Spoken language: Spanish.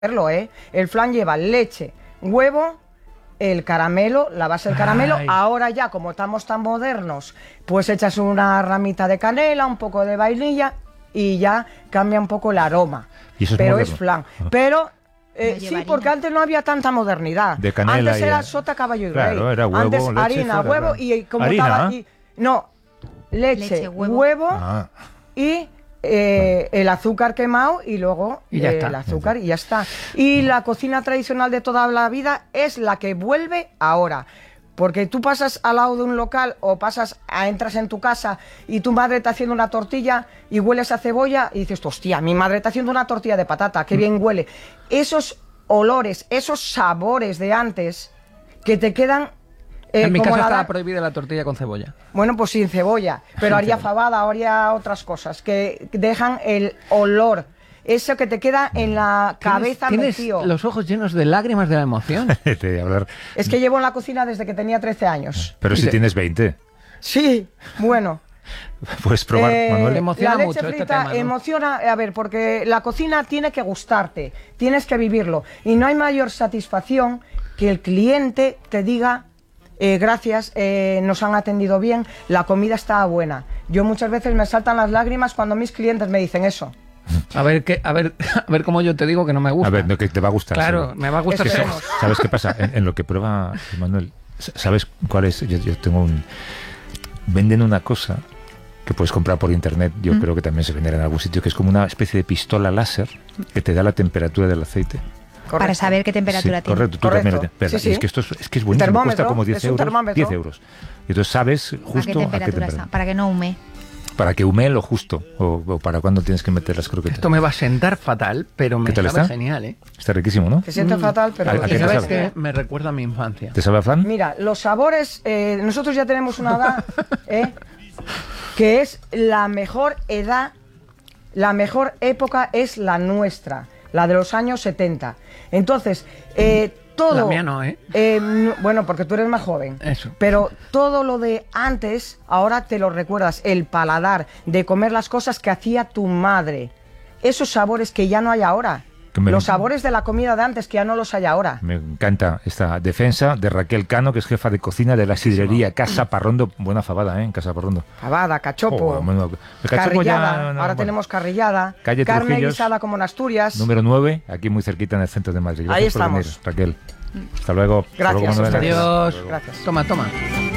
hacerlo, ¿eh? El flan lleva leche, huevo, el caramelo, la base del caramelo. Ay. Ahora ya, como estamos tan modernos, pues echas una ramita de canela, un poco de vainilla y ya cambia un poco el aroma. ¿Y eso es pero moderno? es flan. Pero lleva sí, harina. porque antes no había tanta modernidad. De canela antes y era de- sota, caballo y Claro, rey. era huevo, antes leche, harina, fuera, huevo claro. y como ¿Harina? estaba aquí. No, leche, huevo Ah. y el azúcar quemado y luego Y ya está. el azúcar y ya está. Y la cocina tradicional de toda la vida es la que vuelve ahora. Porque tú pasas al lado de un local o entras en tu casa y tu madre está haciendo una tortilla y hueles a cebolla y dices, hostia, mi madre está haciendo una tortilla de patata, qué bien huele. Esos olores, esos sabores de antes que te quedan... En mi como casa la estaba da- prohibida la tortilla con cebolla. Bueno, pues sin cebolla, pero haría fabada, haría otras cosas que dejan el olor, eso que te queda en la cabeza ¿Tienes metido. los ojos llenos de lágrimas de la emoción? Te voy a hablar. Es que llevo en la cocina desde que tenía 13 años. Pero si tienes 20, Sí, bueno. puedes probar, Manuel. Te emociona la leche mucho este frita tema, ¿no? emociona, a ver, porque la cocina tiene que gustarte, tienes que vivirlo. Y no hay mayor satisfacción que el cliente te diga... gracias, nos han atendido bien, la comida estaba buena. Yo muchas veces me saltan las lágrimas cuando mis clientes me dicen eso. A ver cómo yo te digo que no me gusta. A ver, no, que te va a gustar. Claro, seguro. me va a gustar. Es que pero- ¿Sabes qué pasa? En lo que prueba Manuel, ¿sabes cuál es? Yo tengo un... Venden una cosa que puedes comprar por internet, yo creo que también se venderá en algún sitio, que es como una especie de pistola láser que te da la temperatura del aceite. Para Correcto. saber qué temperatura Sí, tiene. correcto, tú Correcto. también espera, Sí, sí. y es que esto es que es buenísimo, Termómetro, cuesta como 10 es un euros. termómetro. 10 euros. Y entonces sabes ¿A qué justo a qué temperatura temperatura. está? Para que no hume. Para que humee lo justo, o para cuándo tienes que meter las croquetas. Esto me va a sentar fatal, pero me ¿Qué tal sabe está? genial, ¿eh? Está riquísimo, ¿no? Se siente fatal, pero... ¿A Y qué te sabes sabe? que me recuerda a mi infancia. ¿Te sabe a flan? Mira, los sabores, nosotros ya tenemos una edad, que es la mejor edad, la mejor época es la nuestra, la de los años 70. Entonces, todo... La mía no, ¿eh? Bueno, porque tú eres más joven. Eso. Pero todo lo de antes, ahora te lo recuerdas, el paladar, de comer las cosas que hacía tu madre. Esos sabores que ya no hay ahora. Los sabores de la comida de antes que ya no los hay ahora. Me encanta esta defensa de Raquel Cano, que es jefa de cocina de la sidrería Casa Parrondo. Buena fabada, en Casa Parrondo. Fabada, cachopo, Oh, bueno, el cachopo ya, carrillada, no, ahora bueno. tenemos carrillada, Calle carne Trujillos, guisada como en Asturias. Número 9, aquí muy cerquita en el centro de Madrid. Ahí Gracias por venir, estamos. Raquel. Hasta luego. Hasta Gracias luego, a Manuel. ustedes. Adiós. Gracias. Toma, toma.